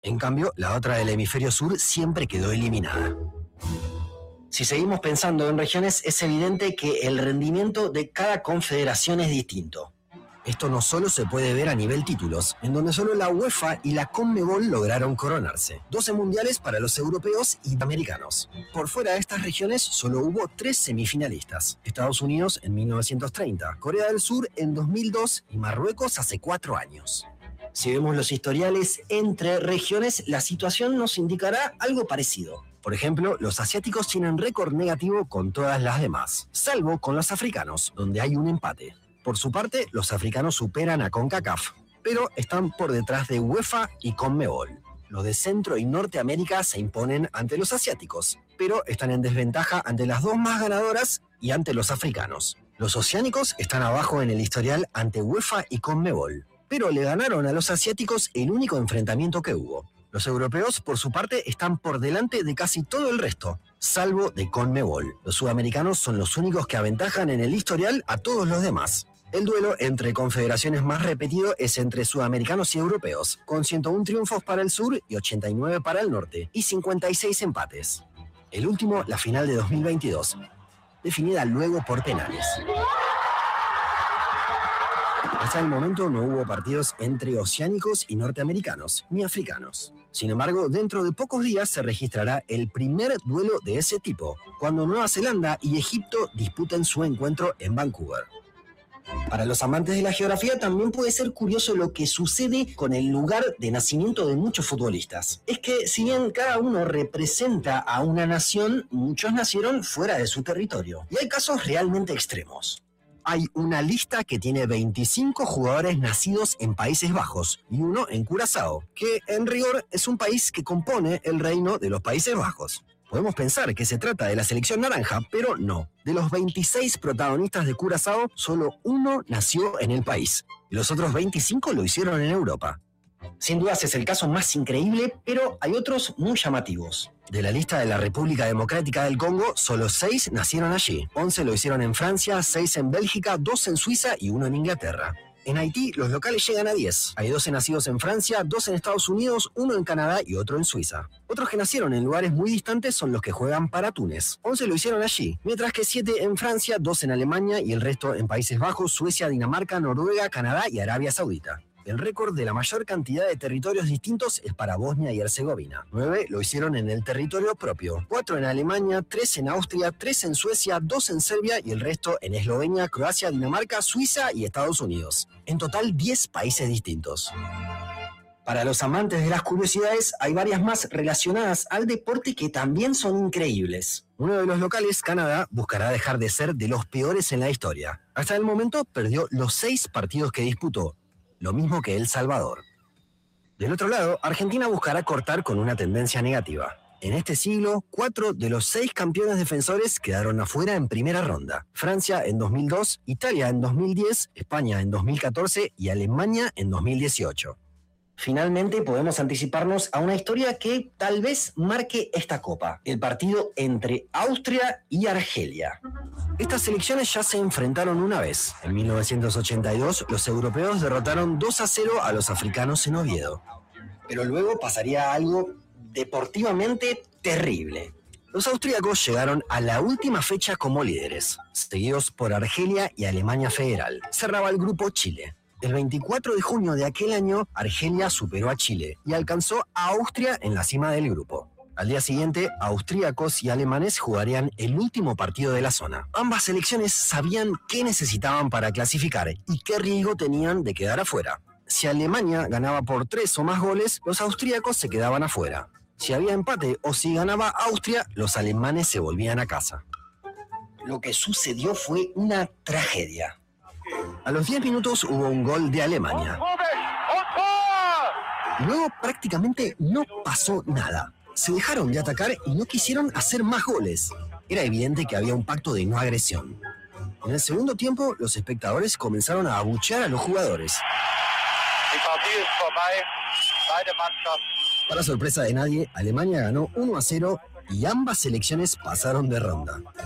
En cambio, la otra del hemisferio sur siempre quedó eliminada. Si seguimos pensando en regiones, es evidente que el rendimiento de cada confederación es distinto. Esto no solo se puede ver a nivel títulos, en donde solo la UEFA y la CONMEBOL lograron coronarse. 12 mundiales para los europeos y americanos. Por fuera de estas regiones solo hubo 3 semifinalistas. Estados Unidos en 1930, Corea del Sur en 2002 y Marruecos hace 4 años. Si vemos los historiales entre regiones, la situación nos indicará algo parecido. Por ejemplo, los asiáticos tienen récord negativo con todas las demás, salvo con los africanos, donde hay un empate. Por su parte, los africanos superan a CONCACAF, pero están por detrás de UEFA y CONMEBOL. Los de Centro y Norteamérica se imponen ante los asiáticos, pero están en desventaja ante las 2 más ganadoras y ante los africanos. Los oceánicos están abajo en el historial ante UEFA y CONMEBOL, pero le ganaron a los asiáticos el único enfrentamiento que hubo. Los europeos, por su parte, están por delante de casi todo el resto, salvo de CONMEBOL. Los sudamericanos son los únicos que aventajan en el historial a todos los demás. El duelo entre confederaciones más repetido es entre sudamericanos y europeos, con 101 triunfos para el sur y 89 para el norte, y 56 empates. El último, la final de 2022, definida luego por penales. Hasta el momento no hubo partidos entre oceánicos y norteamericanos, ni africanos. Sin embargo, dentro de pocos días se registrará el primer duelo de ese tipo, cuando Nueva Zelanda y Egipto disputen su encuentro en Vancouver. Para los amantes de la geografía también puede ser curioso lo que sucede con el lugar de nacimiento de muchos futbolistas. Es que si bien cada uno representa a una nación, muchos nacieron fuera de su territorio. Y hay casos realmente extremos. Hay una lista que tiene 25 jugadores nacidos en Países Bajos y uno en Curazao, que en rigor es un país que compone el reino de los Países Bajos. Podemos pensar que se trata de la selección naranja, pero no. De los 26 protagonistas de Curazao, solo uno nació en el país. Y los otros 25 lo hicieron en Europa. Sin dudas es el caso más increíble, pero hay otros muy llamativos. De la lista de la República Democrática del Congo, solo 6 nacieron allí. 11 lo hicieron en Francia, 6 en Bélgica, 2 en Suiza y 1 en Inglaterra. En Haití, los locales llegan a 10. Hay 12 nacidos en Francia, 2 en Estados Unidos, 1 en Canadá y otro en Suiza. Otros que nacieron en lugares muy distantes son los que juegan para Túnez. 11 lo hicieron allí, mientras que 7 en Francia, 2 en Alemania y el resto en Países Bajos, Suecia, Dinamarca, Noruega, Canadá y Arabia Saudita. El récord de la mayor cantidad de territorios distintos es para Bosnia y Herzegovina. 9 lo hicieron en el territorio propio, 4 en Alemania, 3 en Austria, 3 en Suecia, 2 en Serbia y el resto en Eslovenia, Croacia, Dinamarca, Suiza y Estados Unidos. En total 10 países distintos. Para los amantes de las curiosidades, hay varias más relacionadas al deporte que también son increíbles. Uno de los locales, Canadá, buscará dejar de ser de los peores en la historia. Hasta el momento perdió los 6 partidos que disputó, lo mismo que El Salvador. Del otro lado, Argentina buscará cortar con una tendencia negativa. En este siglo, 4 de los 6 campeones defensores quedaron afuera en primera ronda. Francia en 2002, Italia en 2010, España en 2014 y Alemania en 2018. Finalmente podemos anticiparnos a una historia que tal vez marque esta copa, el partido entre Austria y Argelia. Estas selecciones ya se enfrentaron una vez. En 1982, los europeos derrotaron 2-0 a los africanos en Oviedo. Pero luego pasaría algo deportivamente terrible. Los austríacos llegaron a la última fecha como líderes, seguidos por Argelia y Alemania Federal. Cerraba el grupo Chile. El 24 de junio de aquel año, Argelia superó a Chile y alcanzó a Austria en la cima del grupo. Al día siguiente, austríacos y alemanes jugarían el último partido de la zona. Ambas selecciones sabían qué necesitaban para clasificar y qué riesgo tenían de quedar afuera. Si Alemania ganaba por 3 o más goles, los austríacos se quedaban afuera. Si había empate o si ganaba Austria, los alemanes se volvían a casa. Lo que sucedió fue una tragedia. A los 10 minutos hubo un gol de Alemania. Luego prácticamente no pasó nada. Se dejaron de atacar y no quisieron hacer más goles. Era evidente que había un pacto de no agresión. En el segundo tiempo, los espectadores comenzaron a abuchear a los jugadores. Para sorpresa de nadie, Alemania ganó 1-0 y ambas selecciones pasaron de ronda.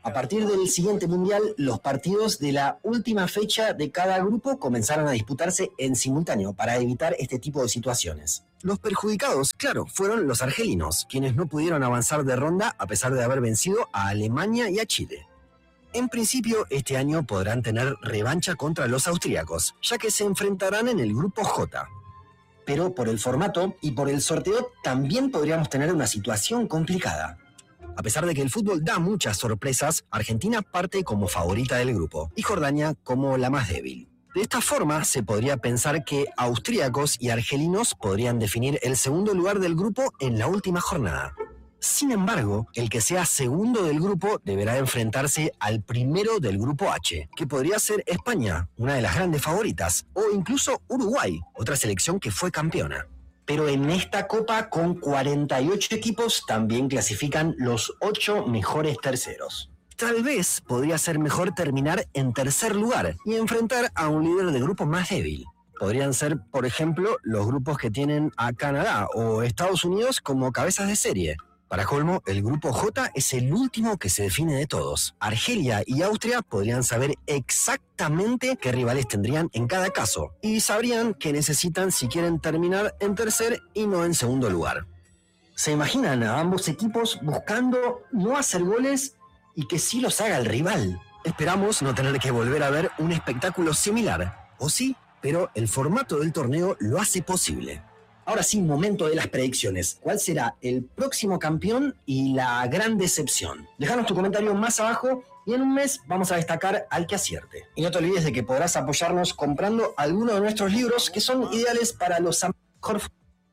A partir del siguiente mundial, los partidos de la última fecha de cada grupo comenzaron a disputarse en simultáneo para evitar este tipo de situaciones. Los perjudicados, claro, fueron los argelinos, quienes no pudieron avanzar de ronda a pesar de haber vencido a Alemania y a Chile. En principio, este año podrán tener revancha contra los austríacos, ya que se enfrentarán en el grupo J. Pero por el formato y por el sorteo también podríamos tener una situación complicada. A pesar de que el fútbol da muchas sorpresas, Argentina parte como favorita del grupo y Jordania como la más débil. De esta forma, se podría pensar que austríacos y argelinos podrían definir el segundo lugar del grupo en la última jornada. Sin embargo, el que sea segundo del grupo deberá enfrentarse al primero del grupo H, que podría ser España, una de las grandes favoritas, o incluso Uruguay, otra selección que fue campeona. Pero en esta copa, con 48 equipos, también clasifican los 8 mejores terceros. Tal vez podría ser mejor terminar en tercer lugar y enfrentar a un líder de grupo más débil. Podrían ser, por ejemplo, los grupos que tienen a Canadá o Estados Unidos como cabezas de serie. Para colmo, el grupo J es el último que se define de todos. Argelia y Austria podrían saber exactamente qué rivales tendrían en cada caso y sabrían qué necesitan si quieren terminar en tercer y no en segundo lugar. ¿Se imaginan a ambos equipos buscando no hacer goles y que sí los haga el rival? Esperamos no tener que volver a ver un espectáculo similar, o sí, pero el formato del torneo lo hace posible. Ahora sí, momento de las predicciones. ¿Cuál será el próximo campeón y la gran decepción? Déjanos tu comentario más abajo y en un mes vamos a destacar al que acierte. Y no te olvides de que podrás apoyarnos comprando alguno de nuestros libros que son ideales para los mejor.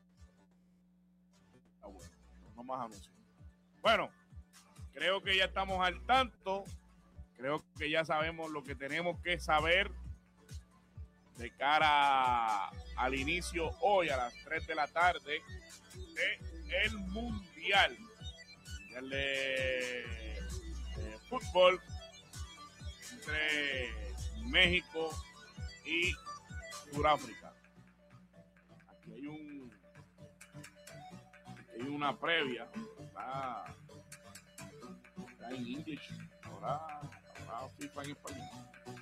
No más anuncios. Bueno, creo que ya estamos al tanto. Creo que ya sabemos lo que tenemos que saber de cara al inicio hoy a las 3 de la tarde de el Mundial de fútbol entre México y Sudáfrica. Aquí hay una previa, está en English, ahora FIFA en español.